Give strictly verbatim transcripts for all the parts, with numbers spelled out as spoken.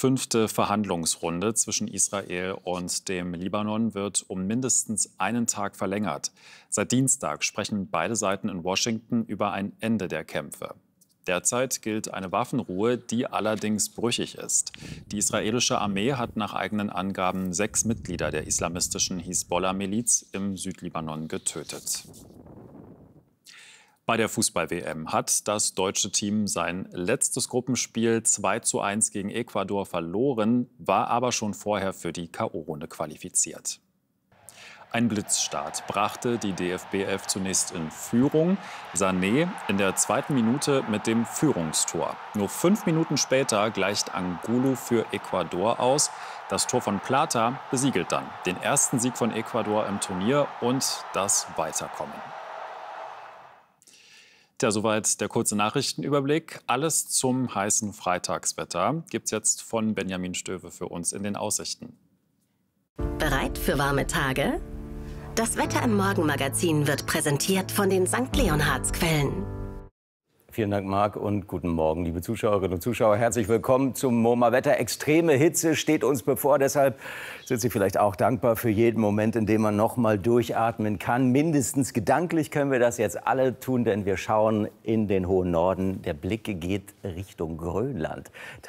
fünfte Verhandlungsrunde zwischen Israel und dem Libanon wird um mindestens einen Tag verlängert. Seit Dienstag sprechen beide Seiten in Washington über ein Ende der Kämpfe. Derzeit gilt eine Waffenruhe, die allerdings brüchig ist. Die israelische Armee hat nach eigenen Angaben sechs Mitglieder der islamistischen Hisbollah-Miliz im Südlibanon getötet. Bei der Fußball-W M hat das deutsche Team sein letztes Gruppenspiel zwei zu eins gegen Ecuador verloren, war aber schon vorher für die K O-Runde qualifiziert. Ein Blitzstart brachte die D F B elf zunächst in Führung. Sané in der zweiten Minute mit dem Führungstor. Nur fünf Minuten später gleicht Angulo für Ecuador aus. Das Tor von Plata besiegelt dann den ersten Sieg von Ecuador im Turnier und das Weiterkommen. Ja, soweit der kurze Nachrichtenüberblick. Alles zum heißen Freitagswetter gibt's jetzt von Benjamin Stöwe für uns in den Aussichten. Bereit für warme Tage? Das Wetter im Morgenmagazin wird präsentiert von den Sankt Leonhards-Quellen. Vielen Dank, Marc, und guten Morgen, liebe Zuschauerinnen und Zuschauer. Herzlich willkommen zum MoMA-Wetter. Extreme Hitze steht uns bevor. Deshalb sind Sie vielleicht auch dankbar für jeden Moment, in dem man noch mal durchatmen kann. Mindestens gedanklich können wir das jetzt alle tun, denn wir schauen in den hohen Norden. Der Blick geht Richtung Grönland.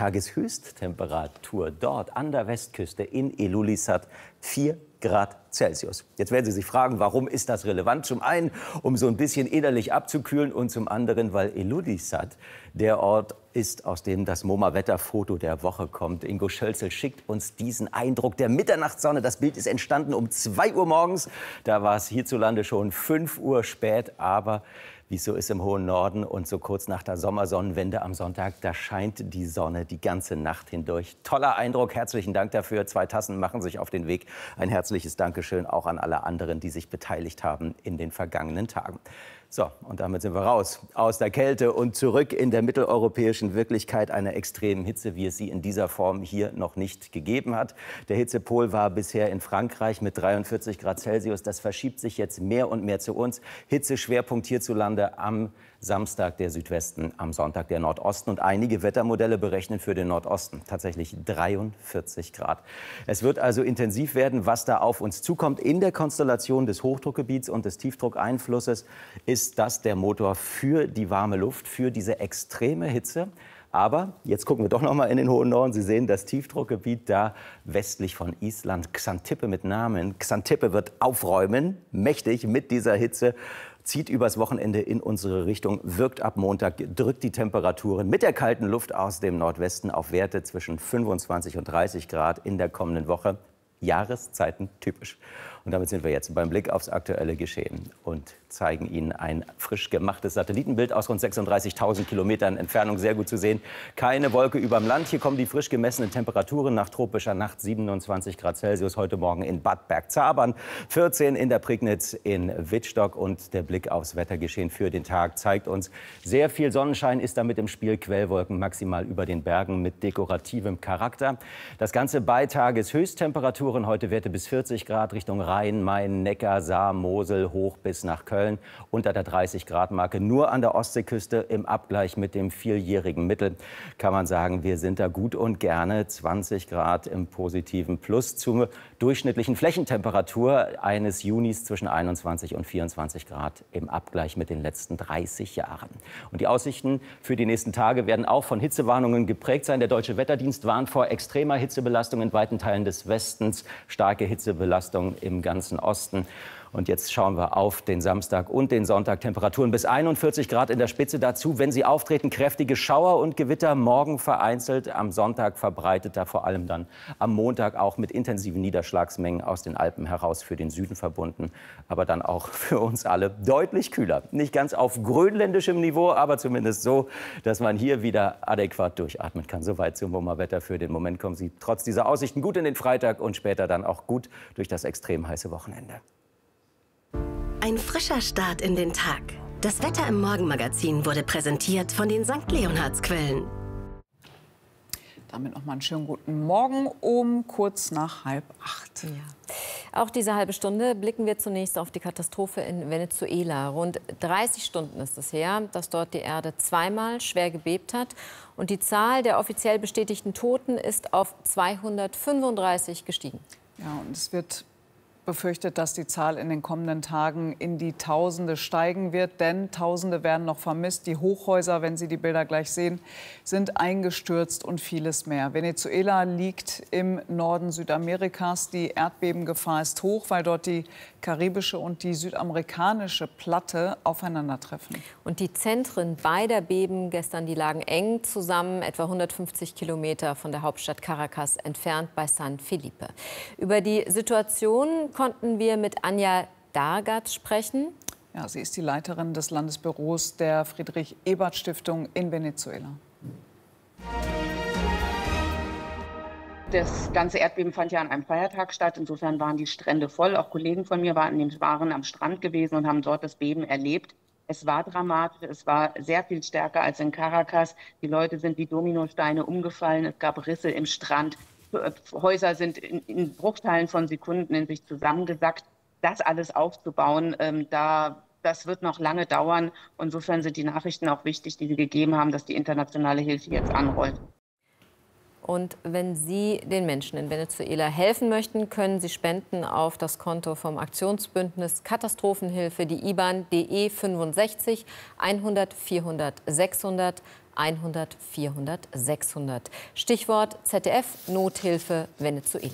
Tageshöchsttemperatur dort an der Westküste in Ilulissat vier Grad Celsius. Jetzt werden Sie sich fragen, warum ist das relevant? Zum einen, um so ein bisschen innerlich abzukühlen, und zum anderen, weil Ilulissat der Ort ist, aus dem das MoMA-Wetterfoto der Woche kommt. Ingo Schölzel schickt uns diesen Eindruck der Mitternachtssonne. Das Bild ist entstanden um zwei Uhr morgens. Da war es hierzulande schon fünf Uhr spät, aber wie es so ist im hohen Norden und so kurz nach der Sommersonnenwende am Sonntag, da scheint die Sonne die ganze Nacht hindurch. Toller Eindruck, herzlichen Dank dafür. Zwei Tassen machen sich auf den Weg. Ein herzliches Dankeschön auch an alle anderen, die sich beteiligt haben in den vergangenen Tagen. So, und damit sind wir raus aus der Kälte und zurück in der mitteleuropäischen Wirklichkeit einer extremen Hitze, wie es sie in dieser Form hier noch nicht gegeben hat. Der Hitzepol war bisher in Frankreich mit dreiundvierzig Grad Celsius. Das verschiebt sich jetzt mehr und mehr zu uns. Hitzeschwerpunkt hierzulande am Samstag der Südwesten, am Sonntag der Nordosten. Und einige Wettermodelle berechnen für den Nordosten tatsächlich dreiundvierzig Grad. Es wird also intensiv werden, was da auf uns zukommt. In der Konstellation des Hochdruckgebiets und des Tiefdruckeinflusses ist das der Motor für die warme Luft, für diese extreme Hitze. Aber jetzt gucken wir doch noch mal in den hohen Norden. Sie sehen das Tiefdruckgebiet da westlich von Island, Xantippe mit Namen. Xantippe wird aufräumen, mächtig mit dieser Hitze. Zieht übers Wochenende in unsere Richtung, wirkt ab Montag, drückt die Temperaturen mit der kalten Luft aus dem Nordwesten auf Werte zwischen fünfundzwanzig und dreißig Grad in der kommenden Woche. Jahreszeiten typisch. Und damit sind wir jetzt beim Blick aufs aktuelle Geschehen und zeigen Ihnen ein frisch gemachtes Satellitenbild aus rund sechsunddreißigtausend Kilometern Entfernung. Sehr gut zu sehen. Keine Wolke überm Land. Hier kommen die frisch gemessenen Temperaturen nach tropischer Nacht. siebenundzwanzig Grad Celsius heute Morgen in Bad Bergzabern, vierzehn in der Prignitz, in Wittstock. Und der Blick aufs Wettergeschehen für den Tag zeigt uns, sehr viel Sonnenschein ist damit im Spiel. Quellwolken maximal über den Bergen mit dekorativem Charakter. Das Ganze bei Tageshöchsttemperaturen. Heute Werte bis vierzig Grad Richtung Rhein, Main, Neckar, Saar, Mosel, hoch bis nach Köln. Unter der dreißig Grad Marke. Nur an der Ostseeküste im Abgleich mit dem vierjährigen Mittel kann man sagen, wir sind da gut und gerne zwanzig Grad im positiven Plus zur durchschnittlichen Flächentemperatur eines Junis zwischen einundzwanzig und vierundzwanzig Grad im Abgleich mit den letzten dreißig Jahren. Und die Aussichten für die nächsten Tage werden auch von Hitzewarnungen geprägt sein. Der Deutsche Wetterdienst warnt vor extremer Hitzebelastung in weiten Teilen des Westens, starke Hitzebelastung im ganzen Osten. Und jetzt schauen wir auf den Samstag und den Sonntag. Temperaturen bis einundvierzig Grad in der Spitze. Dazu, wenn sie auftreten, kräftige Schauer und Gewitter. Morgen vereinzelt, am Sonntag verbreiteter, vor allem dann am Montag auch mit intensiven Niederschlagsmengen aus den Alpen heraus für den Süden verbunden. Aber dann auch für uns alle deutlich kühler. Nicht ganz auf grönländischem Niveau, aber zumindest so, dass man hier wieder adäquat durchatmen kann. Soweit zum MoMA-Wetter für den Moment. Kommen Sie trotz dieser Aussichten gut in den Freitag und später dann auch gut durch das extrem heiße Wochenende. Ein frischer Start in den Tag. Das Wetter im Morgenmagazin wurde präsentiert von den Sankt Leonhards-Quellen. Damit noch mal einen schönen guten Morgen um kurz nach halb acht. Ja. Auch diese halbe Stunde blicken wir zunächst auf die Katastrophe in Venezuela. Rund dreißig Stunden ist es her, dass dort die Erde zweimal schwer gebebt hat. Und die Zahl der offiziell bestätigten Toten ist auf zweihundertfünfunddreißig gestiegen. Ja, und es wird befürchtet, dass die Zahl in den kommenden Tagen in die Tausende steigen wird, denn Tausende werden noch vermisst. Die Hochhäuser, wenn Sie die Bilder gleich sehen, sind eingestürzt und vieles mehr. Venezuela liegt im Norden Südamerikas. Die Erdbebengefahr ist hoch, weil dort die karibische und die südamerikanische Platte aufeinandertreffen. Und die Zentren beider Beben gestern, die lagen eng zusammen, etwa hundertfünfzig Kilometer von der Hauptstadt Caracas entfernt bei San Felipe. Über die Situation konnten wir mit Anja Dargatz sprechen. Ja, sie ist die Leiterin des Landesbüros der Friedrich-Ebert-Stiftung in Venezuela. Das ganze Erdbeben fand ja an einem Feiertag statt. Insofern waren die Strände voll. Auch Kollegen von mir waren, waren am Strand gewesen und haben dort das Beben erlebt. Es war dramatisch. Es war sehr viel stärker als in Caracas. Die Leute sind wie Dominosteine umgefallen. Es gab Risse im Strand. Häuser sind in, in Bruchteilen von Sekunden in sich zusammengesackt. Das alles aufzubauen, ähm, da, das wird noch lange dauern. Insofern sind die Nachrichten auch wichtig, die Sie gegeben haben, dass die internationale Hilfe jetzt anrollt. Und wenn Sie den Menschen in Venezuela helfen möchten, können Sie spenden auf das Konto vom Aktionsbündnis Katastrophenhilfe, die I B A N D E fünfundsechzig hundert vierhundert sechshundert hundert vierhundert sechshundert. Stichwort Z D F Nothilfe Venezuela.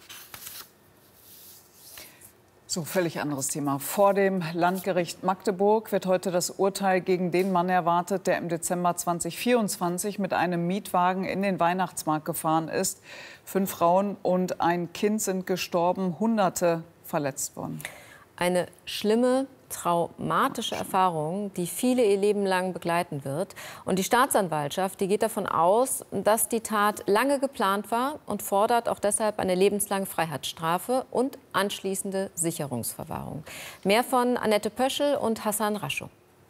So, völlig anderes Thema. Vor dem Landgericht Magdeburg wird heute das Urteil gegen den Mann erwartet, der im Dezember zweitausendvierundzwanzig mit einem Mietwagen in den Weihnachtsmarkt gefahren ist. Fünf Frauen und ein Kind sind gestorben, Hunderte verletzt worden. Eine schlimme, traumatische Erfahrung, die viele ihr Leben lang begleiten wird. Und die Staatsanwaltschaft, die geht davon aus, dass die Tat lange geplant war und fordert auch deshalb eine lebenslange Freiheitsstrafe und anschließende Sicherungsverwahrung. Mehr von Annette Pöschel und Hassan Raschow.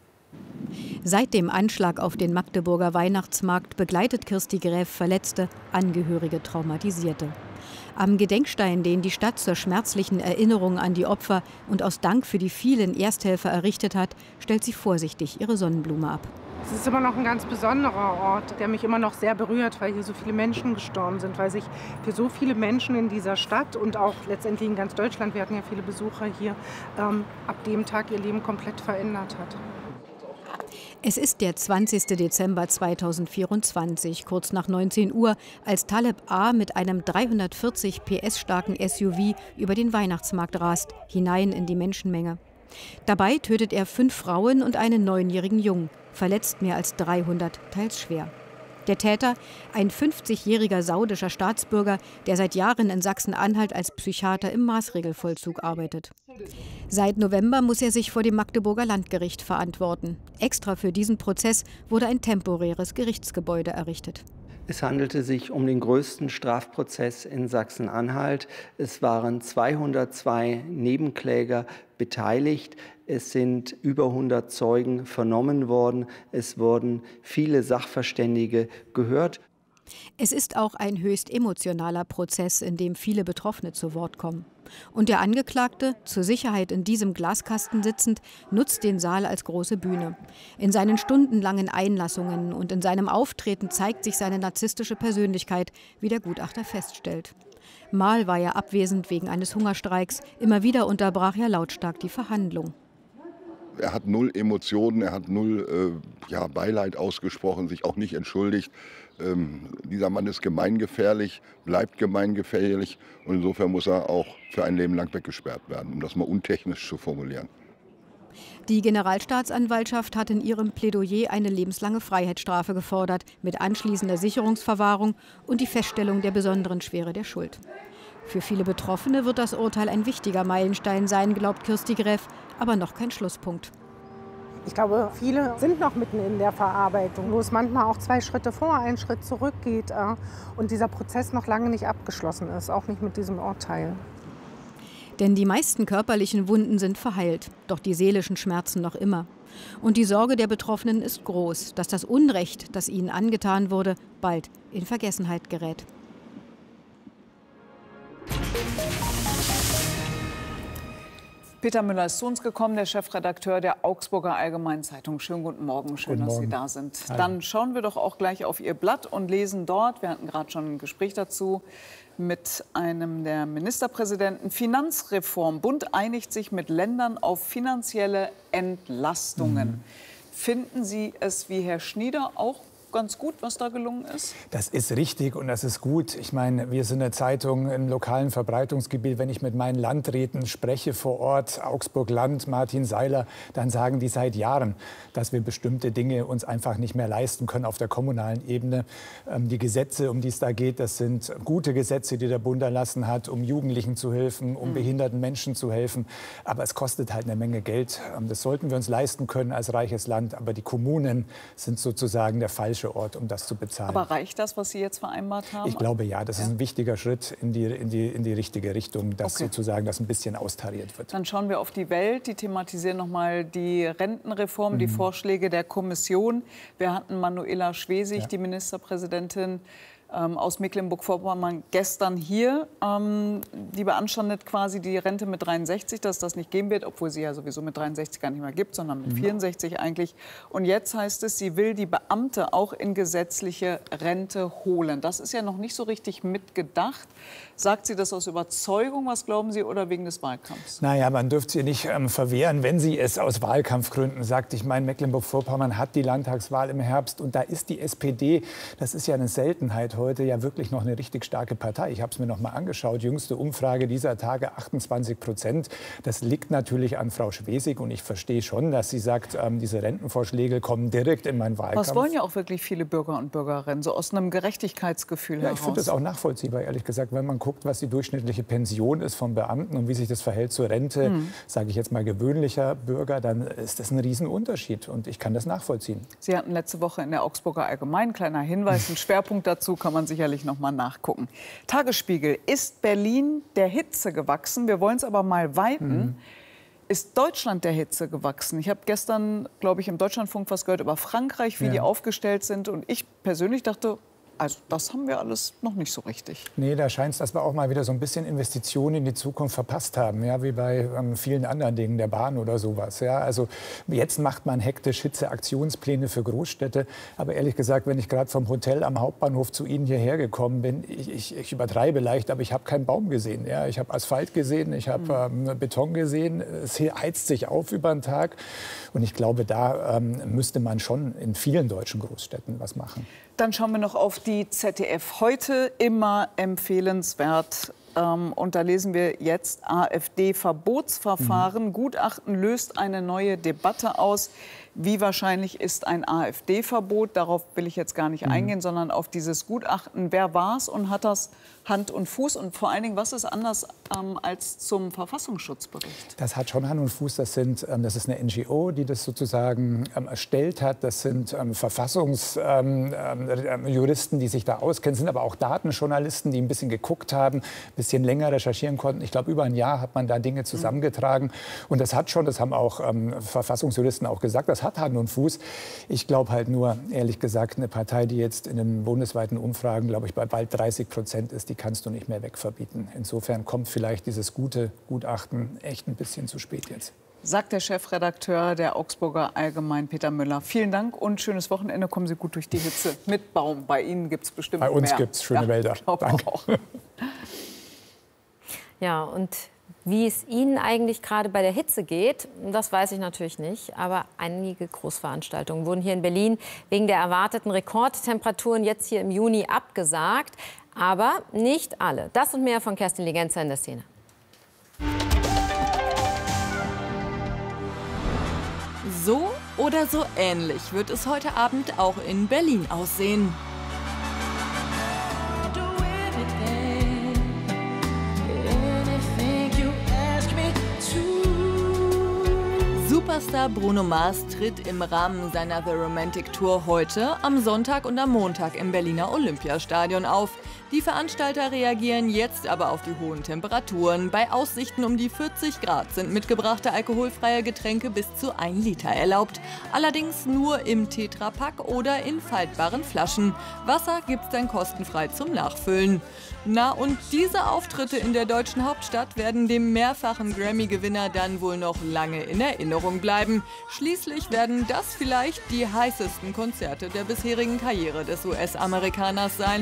Seit dem Anschlag auf den Magdeburger Weihnachtsmarkt begleitet Kirsti Gräf Verletzte, Angehörige, Traumatisierte. Am Gedenkstein, den die Stadt zur schmerzlichen Erinnerung an die Opfer und aus Dank für die vielen Ersthelfer errichtet hat, stellt sie vorsichtig ihre Sonnenblume ab. Es ist immer noch ein ganz besonderer Ort, der mich immer noch sehr berührt, weil hier so viele Menschen gestorben sind, weil sich für so viele Menschen in dieser Stadt und auch letztendlich in ganz Deutschland, wir hatten ja viele Besucher hier, ähm, ab dem Tag ihr Leben komplett verändert hat. Es ist der zwanzigste Dezember zweitausendvierundzwanzig, kurz nach neunzehn Uhr, als Taleb A. mit einem dreihundertvierzig P S starken S U V über den Weihnachtsmarkt rast, hinein in die Menschenmenge. Dabei tötet er fünf Frauen und einen neunjährigen Jungen, verletzt mehr als dreihundert, teils schwer. Der Täter, ein fünfzigjähriger saudischer Staatsbürger, der seit Jahren in Sachsen-Anhalt als Psychiater im Maßregelvollzug arbeitet. Seit November muss er sich vor dem Magdeburger Landgericht verantworten. Extra für diesen Prozess wurde ein temporäres Gerichtsgebäude errichtet. Es handelte sich um den größten Strafprozess in Sachsen-Anhalt. Es waren zweihundertzwei Nebenkläger beteiligt. Es sind über hundert Zeugen vernommen worden. Es wurden viele Sachverständige gehört. Es ist auch ein höchst emotionaler Prozess, in dem viele Betroffene zu Wort kommen. Und der Angeklagte, zur Sicherheit in diesem Glaskasten sitzend, nutzt den Saal als große Bühne. In seinen stundenlangen Einlassungen und in seinem Auftreten zeigt sich seine narzisstische Persönlichkeit, wie der Gutachter feststellt. Mal war er abwesend wegen eines Hungerstreiks, immer wieder unterbrach er lautstark die Verhandlung. Er hat null Emotionen, er hat null äh, ja, Beileid ausgesprochen, sich auch nicht entschuldigt. Ähm, dieser Mann ist gemeingefährlich, bleibt gemeingefährlich und insofern muss er auch für ein Leben lang weggesperrt werden, um das mal untechnisch zu formulieren. Die Generalstaatsanwaltschaft hat in ihrem Plädoyer eine lebenslange Freiheitsstrafe gefordert, mit anschließender Sicherungsverwahrung und die Feststellung der besonderen Schwere der Schuld. Für viele Betroffene wird das Urteil ein wichtiger Meilenstein sein, glaubt Kirsti Gräf, aber noch kein Schlusspunkt. Ich glaube, viele sind noch mitten in der Verarbeitung, wo es manchmal auch zwei Schritte vor, einen Schritt zurück geht äh, und dieser Prozess noch lange nicht abgeschlossen ist, auch nicht mit diesem Urteil. Denn die meisten körperlichen Wunden sind verheilt, doch die seelischen Schmerzen noch immer. Und die Sorge der Betroffenen ist groß, dass das Unrecht, das ihnen angetan wurde, bald in Vergessenheit gerät. Peter Müller ist zu uns gekommen, der Chefredakteur der Augsburger Allgemeinen Zeitung. Schönen guten Morgen, schön, guten dass Morgen. Sie da sind. Hallo. Dann schauen wir doch auch gleich auf Ihr Blatt und lesen dort, wir hatten gerade schon ein Gespräch dazu, mit einem der Ministerpräsidenten. Finanzreform. Bund einigt sich mit Ländern auf finanzielle Entlastungen. Mhm. Finden Sie es wie Herr Schnieder auch ganz gut, was da gelungen ist? Das ist richtig und das ist gut. Ich meine, wir sind eine Zeitung im lokalen Verbreitungsgebiet. Wenn ich mit meinen Landräten spreche vor Ort, Augsburg-Land, Martin Seiler, dann sagen die seit Jahren, dass wir bestimmte Dinge uns einfach nicht mehr leisten können auf der kommunalen Ebene. Ähm, die Gesetze, um die es da geht, das sind gute Gesetze, die der Bund erlassen hat, um Jugendlichen zu helfen, um mhm. behinderten Menschen zu helfen. Aber es kostet halt eine Menge Geld. Ähm, das sollten wir uns leisten können als reiches Land. Aber die Kommunen sind sozusagen der falsche Ort, um das zu bezahlen. Aber reicht das, was Sie jetzt vereinbart haben? Ich glaube ja, das ja. ist ein wichtiger Schritt in die, in die, in die richtige Richtung, dass okay. sozusagen das ein bisschen austariert wird. Dann schauen wir auf die Welt. Die thematisieren noch mal die Rentenreform, mhm. die Vorschläge der Kommission. Wir hatten Manuela Schwesig, ja. die Ministerpräsidentin ähm, aus Mecklenburg-Vorpommern, gestern hier. Ähm, die beanstandet quasi die Rente mit dreiundsechzig, dass das nicht geben wird, obwohl sie ja sowieso mit dreiundsechzig gar nicht mehr gibt, sondern mit mhm. vierundsechzig eigentlich. Und jetzt heißt es, sie will die Beamte auch in gesetzliche Rente holen. Das ist ja noch nicht so richtig mitgedacht. Sagt sie das aus Überzeugung, was glauben Sie, oder wegen des Wahlkampfs? Naja, man dürfte sie nicht ähm, verwehren, wenn sie es aus Wahlkampfgründen sagt. Ich meine, Mecklenburg-Vorpommern hat die Landtagswahl im Herbst und da ist die S P D, das ist ja eine Seltenheit heute, ja wirklich noch eine richtig starke Partei. Ich habe es mir noch mal angeschaut, jüngste Umfrage dieser Tage, achtundzwanzig Prozent. Das liegt natürlich an Frau Schwesig und ich verstehe schon, dass sie sagt, ähm, diese Rentenvorschläge kommen direkt in meinen Wahlkampf. Das wollen ja auch wirklich viele Bürger und Bürgerinnen, so aus einem Gerechtigkeitsgefühl ja, heraus. Ich finde das auch nachvollziehbar, ehrlich gesagt, wenn man guckt, was die durchschnittliche Pension ist von Beamten und wie sich das verhält zur Rente, mhm. sage ich jetzt mal gewöhnlicher Bürger, dann ist das ein Riesenunterschied und ich kann das nachvollziehen. Sie hatten letzte Woche in der Augsburger Allgemeinen, kleiner Hinweis, einen Schwerpunkt dazu, kann man sicherlich noch mal nachgucken. Tagesspiegel, ist Berlin der Hitze gewachsen? Wir wollen es aber mal weiten. Mhm. Ist Deutschland der Hitze gewachsen? Ich habe gestern, glaube ich, im Deutschlandfunk was gehört über Frankreich, wie ja. die aufgestellt sind. Und ich persönlich dachte, also das haben wir alles noch nicht so richtig. Nee, da scheint es, dass wir auch mal wieder so ein bisschen Investitionen in die Zukunft verpasst haben. Ja, wie bei ähm, vielen anderen Dingen, der Bahn oder sowas. Ja, also jetzt macht man hektisch Hitzeaktionspläne für Großstädte. Aber ehrlich gesagt, wenn ich gerade vom Hotel am Hauptbahnhof zu Ihnen hierher gekommen bin, ich, ich, ich übertreibe leicht, aber ich habe keinen Baum gesehen. Ja, ich habe Asphalt gesehen, ich habe mhm. ähm, Beton gesehen. Es heizt sich auf über den Tag. Und ich glaube, da ähm, müsste man schon in vielen deutschen Großstädten was machen. Dann schauen wir noch auf die Z D F heute, immer empfehlenswert. Ähm, und da lesen wir jetzt AfD-Verbotsverfahren. Mhm. Gutachten löst eine neue Debatte aus. Wie wahrscheinlich ist ein AfD-Verbot? Darauf will ich jetzt gar nicht mhm. eingehen, sondern auf dieses Gutachten. Wer war es und hat das Hand und Fuß? Und vor allen Dingen, was ist anders ähm, als zum Verfassungsschutzbericht? Das hat schon Hand und Fuß. Das, sind, ähm, das ist eine N G O, die das sozusagen ähm, erstellt hat. Das sind ähm, Verfassungsjuristen, ähm, die sich da auskennen. Das sind aber auch Datenjournalisten, die ein bisschen geguckt haben, ein bisschen länger recherchieren konnten. Ich glaube, über ein Jahr hat man da Dinge zusammengetragen. Mhm. Und das hat schon, das haben auch ähm, Verfassungsjuristen auch gesagt, das hat Hand und Fuß. Ich glaube halt nur, ehrlich gesagt, eine Partei, die jetzt in den bundesweiten Umfragen, glaube ich, bei bald dreißig Prozent ist, die kannst du nicht mehr wegverbieten. Insofern kommt vielleicht dieses gute Gutachten echt ein bisschen zu spät jetzt. Sagt der Chefredakteur der Augsburger Allgemeinen, Peter Müller. Vielen Dank und schönes Wochenende. Kommen Sie gut durch die Hitze mit Baum. Bei Ihnen gibt es bestimmt mehr. Bei uns gibt es schöne ja, Wälder. Danke. Auch. Ja, und wie es Ihnen eigentlich gerade bei der Hitze geht, das weiß ich natürlich nicht. Aber einige Großveranstaltungen wurden hier in Berlin wegen der erwarteten Rekordtemperaturen jetzt hier im Juni abgesagt. Aber nicht alle. Das und mehr von Kerstin Legenzer in der Szene. So oder so ähnlich wird es heute Abend auch in Berlin aussehen. Superstar Bruno Mars tritt im Rahmen seiner The Romantic Tour heute, am Sonntag und am Montag im Berliner Olympiastadion auf. Die Veranstalter reagieren jetzt aber auf die hohen Temperaturen. Bei Aussichten um die vierzig Grad sind mitgebrachte alkoholfreie Getränke bis zu ein Liter erlaubt. Allerdings nur im Tetrapack oder in faltbaren Flaschen. Wasser gibt's dann kostenfrei zum Nachfüllen. Na, und diese Auftritte in der deutschen Hauptstadt werden dem mehrfachen Grammy-Gewinner dann wohl noch lange in Erinnerung bleiben. Schließlich werden das vielleicht die heißesten Konzerte der bisherigen Karriere des U S-Amerikaners sein.